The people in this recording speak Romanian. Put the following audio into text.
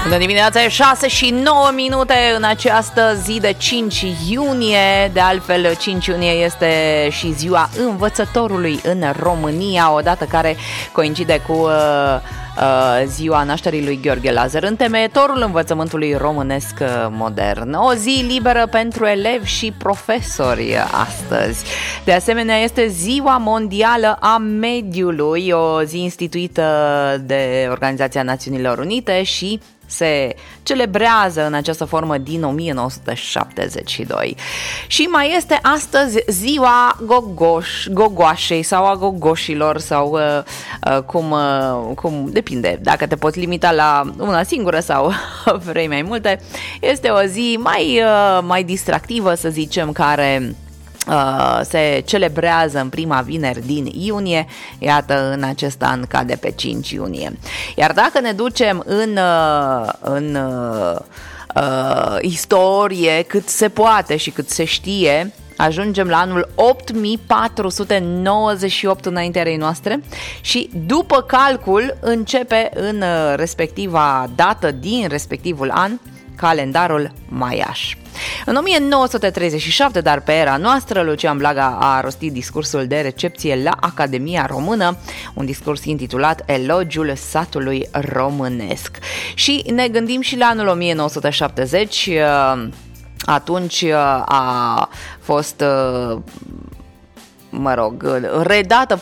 Bună dimineața, e 6:09 în această zi de 5 iunie. De altfel, 5 iunie este și ziua învățătorului în România, o dată care coincide cu ziua nașterii lui Gheorghe Lazar, întemeietorul învățământului românesc modern. O zi liberă pentru elevi și profesori astăzi. De asemenea, este Ziua Mondială a Mediului, o zi instituită de Organizația Națiunilor Unite și se celebrează în această formă din 1972. Și mai este astăzi ziua gogoașei sau a gogoșilor sau cum depinde, dacă te poți limita la una singură sau vrei mai multe. Este o zi mai distractivă, să zicem, care se celebrează în prima vineri din iunie, iată, în acest an cade pe 5 iunie. Iar dacă ne ducem în istorie cât se poate și cât se știe, ajungem la anul 8498 înaintea erei noastre și după calcul începe în respectiva dată din respectivul an calendarul maiaș. În 1937, dar pe era noastră, Lucian Blaga a rostit discursul de recepție la Academia Română, un discurs intitulat Elogiul satului românesc. Și ne gândim și la anul 1970, atunci a fost redată